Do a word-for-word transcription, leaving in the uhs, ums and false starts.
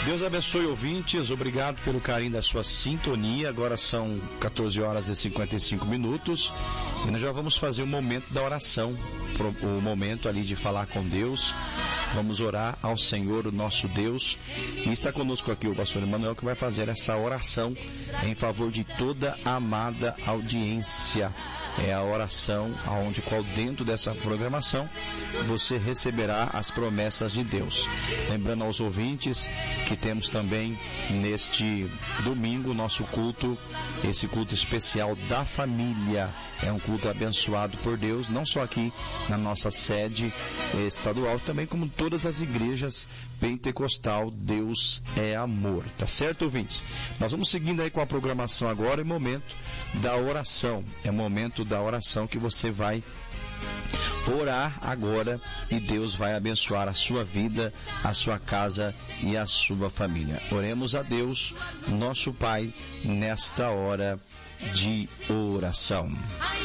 Deus abençoe, ouvintes, obrigado pelo carinho da sua sintonia. Agora são quatorze horas e cinquenta e cinco minutos e nós já vamos fazer o momento da oração, o momento ali de falar com Deus. Vamos orar ao Senhor, o nosso Deus, e está conosco aqui o pastor Emanuel, que vai fazer essa oração em favor de toda a amada audiência. É a oração onde, qual dentro dessa programação, você receberá as promessas de Deus. Lembrando aos ouvintes que temos também neste domingo nosso culto, esse culto especial da família. É um culto abençoado por Deus, não só aqui na nossa sede estadual, também como todas as igrejas pentecostal. Deus é amor, tá certo, ouvintes? Nós vamos seguindo aí com a programação agora, em momento da oração. É momento da oração que você vai orar agora e Deus vai abençoar a sua vida, a sua casa e a sua família. Oremos a Deus, nosso Pai, nesta hora de oração.